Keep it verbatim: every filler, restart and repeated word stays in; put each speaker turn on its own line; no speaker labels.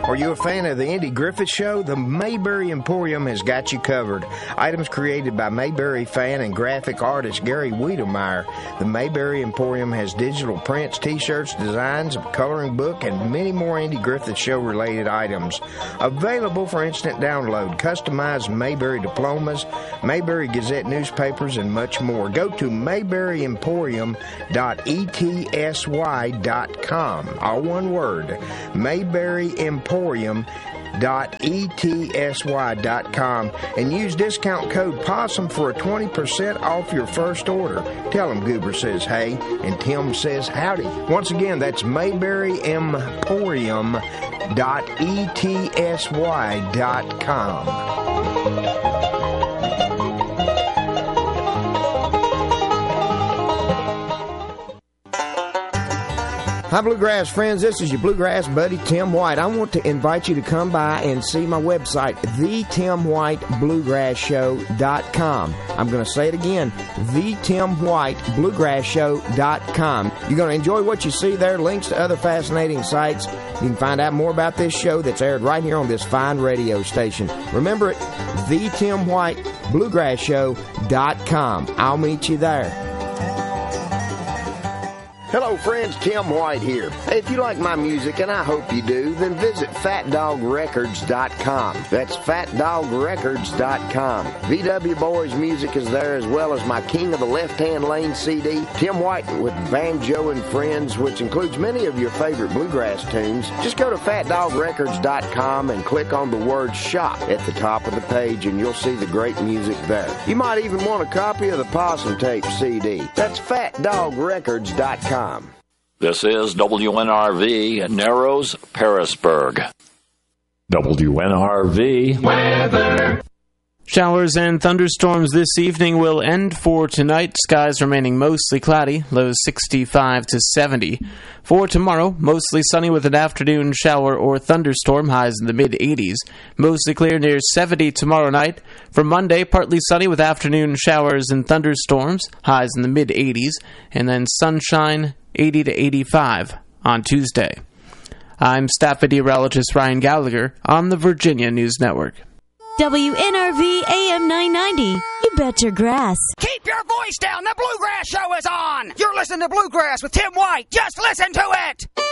Are you a fan of the Andy Griffith Show? The Mayberry Emporium has got you covered. Items created by Mayberry fan and graphic artist Gary Wiedemeyer. The Mayberry Emporium has digital prints, t-shirts, designs, a coloring book, and many more Andy Griffith Show-related items. Available for instant download, customized Mayberry diplomas, Mayberry Gazette newspapers, and much more. Go to mayberry emporium dot e t s y dot com. All one word. Mayberry Emporium dot e t s y dot com and use discount code POSSUM for a twenty percent off your first order. Tell them Goober says hey and Tim says howdy. Once again, that's mayberry emporium dot e t s y dot com. Hi, Bluegrass friends. This is your Bluegrass buddy, Tim White. I want to invite you to come by and see my website, the tim white bluegrass show dot com. I'm going to say it again, the tim white bluegrass show dot com. You're going to enjoy what you see there, links to other fascinating sites. You can find out more about this show that's aired right here on this fine radio station. Remember it, the tim white bluegrass show dot com. I'll meet you there. Hello friends, Tim White here. Hey, if you like my music, and I hope you do, then visit fat dog records dot com. That's fat dog records dot com. V W Boys music is there, as well as my King of the Left-Hand Lane C D, Tim White with Banjo and Friends, which includes many of your favorite bluegrass tunes. Just go to fat dog records dot com and click on the word shop at the top of the page, and you'll see the great music there. You might even want a copy of the Possum Tape C D. That's fat dog records dot com.
This is W N R V, Narrows, Parisburg. W N R V weather.
Showers and thunderstorms this evening will end for tonight. Skies remaining mostly cloudy, lows sixty-five to seventy. For tomorrow, mostly sunny with an afternoon shower or thunderstorm, highs in the mid-eighties. Mostly clear near seventy tomorrow night. For Monday, partly sunny with afternoon showers and thunderstorms, highs in the mid-eighties. And then sunshine, eighty to eighty-five on Tuesday. I'm staff meteorologist Ryan Gallagher on the Virginia News Network.
W N R V A M nine ninety. You bet your grass.
Keep your voice down. The Bluegrass Show is on. You're listening to Bluegrass with Tim White. Just listen to it.